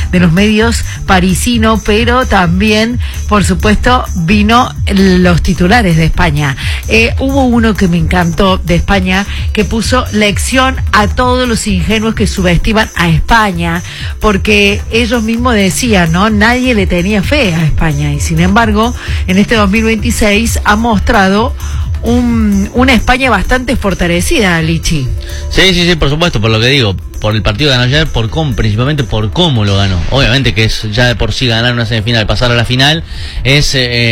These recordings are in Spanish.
de los medios parisino, pero también, por supuesto, vino los titulares de España. Hubo uno que me encantó de España, que puso lección a todos los ingenuos que subestiman a España, porque ellos mismos decían, ¿no? Nadie le tenía fe a España, y sin embargo, en este 2026 ha mostrado una España bastante fortalecida, Lichi. Sí, por supuesto, por lo que digo, por el partido que ganó ayer, principalmente por cómo lo ganó. Obviamente que es ya de por sí ganar una semifinal, pasar a la final, es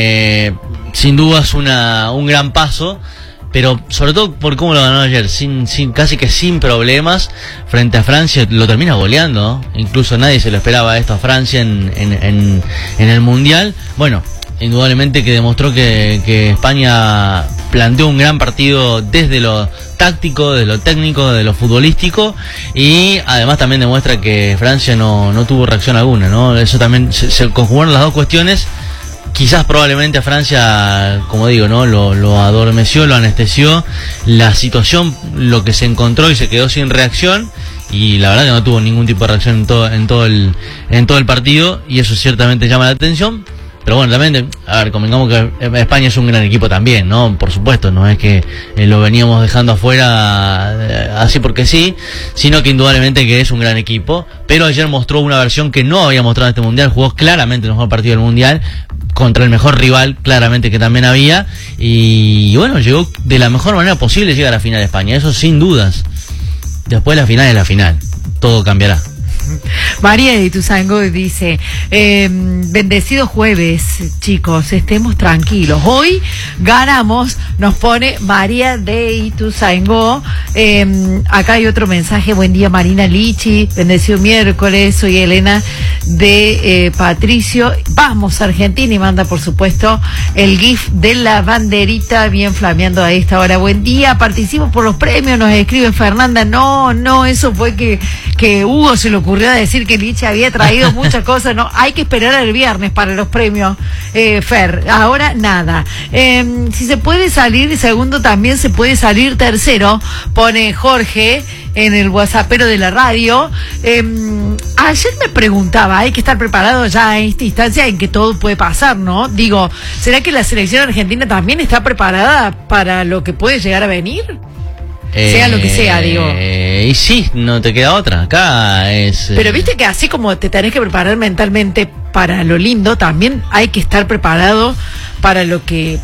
sin dudas un gran paso, pero sobre todo por cómo lo ganó ayer, casi que sin problemas, frente a Francia, lo termina goleando, ¿no? Incluso nadie se lo esperaba esto a Francia en el Mundial. Bueno, indudablemente que demostró que España planteó un gran partido desde lo táctico, de lo técnico, de lo futbolístico, y además también demuestra que Francia no tuvo reacción alguna, ¿no? Eso también se conjugaron las dos cuestiones. Quizás probablemente a Francia, como digo, ¿no? Lo adormeció, lo anestesió la situación, lo que se encontró, y se quedó sin reacción. Y la verdad que no tuvo ningún tipo de reacción en todo el partido, y eso ciertamente llama la atención. Pero bueno, también, a ver, convengamos que España es un gran equipo también, ¿no? Por supuesto, no es que lo veníamos dejando afuera así porque sí, sino que indudablemente que es un gran equipo. Pero ayer mostró una versión que no había mostrado en este Mundial, jugó claramente el mejor partido del Mundial, contra el mejor rival, claramente que también había, y bueno, llegó de la mejor manera posible llegar a la final de España, eso sin dudas. Después la final es la final, todo cambiará. María de Ituzaingó dice, bendecido jueves, chicos, estemos tranquilos. Hoy ganamos, nos pone María de Ituzaingó. Acá hay otro mensaje, buen día Marina, Lichi, bendecido miércoles, soy Elena de Patricio. Vamos Argentina, y manda por supuesto el GIF de la banderita bien flameando a esta hora. Buen día, participo por los premios, nos escribe Fernanda. No, eso fue que Hugo se le ocurrió a decir que Lichi había traído muchas cosas. No, hay que esperar el viernes para los premios, Fer, ahora nada. Si se puede salir segundo, también se puede salir tercero, pone Jorge en el WhatsAppero de la radio. Ayer me preguntaba, hay que estar preparado ya en esta instancia en que todo puede pasar, ¿no? Digo, ¿será que la selección argentina también está preparada para lo que puede llegar a venir? Sea lo que sea, digo. Y sí, no te queda otra. Acá es... Pero viste que así como te tenés que preparar mentalmente para lo lindo, también hay que estar preparado para lo que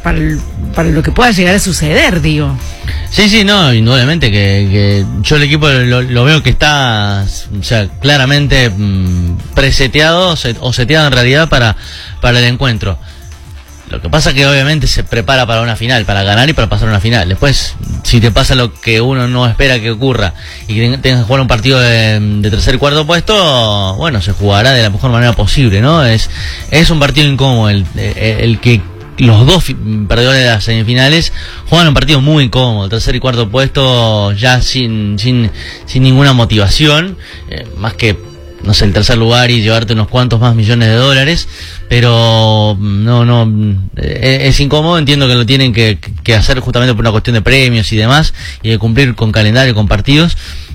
pueda llegar a suceder, digo. Sí, no, indudablemente que yo el equipo lo veo que está, o sea, claramente preseteado o seteado en realidad para el encuentro. Lo que pasa es que obviamente se prepara para una final, para ganar y para pasar una final. Después, si te pasa lo que uno no espera que ocurra y que tengas que jugar un partido de tercer y cuarto puesto, bueno, se jugará de la mejor manera posible, ¿no? Es un partido incómodo el que los dos perdedores de las semifinales juegan un partido muy incómodo, el tercer y cuarto puesto ya sin ninguna motivación, más que no sé, el tercer lugar y llevarte unos cuantos más millones de dólares, pero es incómodo. Entiendo que lo tienen que hacer justamente por una cuestión de premios y demás, y de cumplir con calendario, con partidos,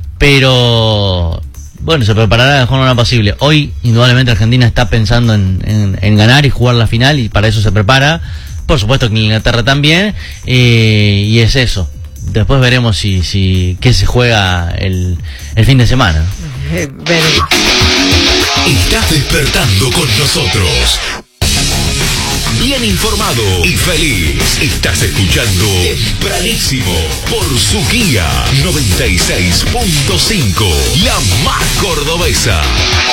pero bueno, se preparará de la mejor manera posible. Hoy, indudablemente, Argentina está pensando en ganar y jugar la final, y para eso se prepara. Por supuesto que Inglaterra también, y es eso. Después veremos qué se juega el fin de semana. Estás despertando con nosotros. Bien informado y feliz. Estás escuchando Tempranísimo por Suquía 96.5, la más cordobesa.